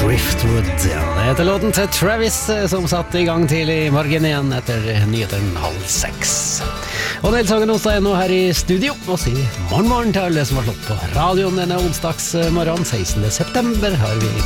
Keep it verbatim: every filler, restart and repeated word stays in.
Driftwood. Ja, det heter låten til Travis som satt i gang til i morgen igjen etter nyheten halv seks. Og Nils Hagen Onsdag er nå her i studio og sier morgen morgen til alle som har slått på radioen denne onsdags morgen sekstende september har vi